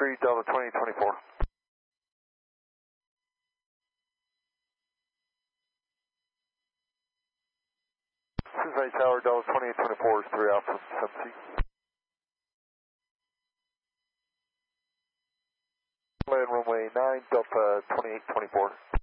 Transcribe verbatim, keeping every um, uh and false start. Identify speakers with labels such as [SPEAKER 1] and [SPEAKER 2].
[SPEAKER 1] three, Delta twenty twenty-four. Cincinnati Tower, Delta twenty twenty-four is three Alpha seven C. Land runway nine, Delta twenty-eight twenty-four.